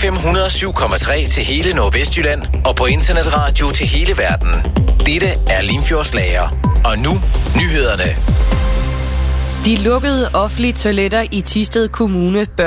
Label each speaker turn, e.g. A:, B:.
A: FM 107,3 til hele Nordvestjylland og på internetradio til hele verden. Dette er Limfjords Lager. Og nu nyhederne.
B: De lukkede offentlige toiletter i Thisted Kommune bør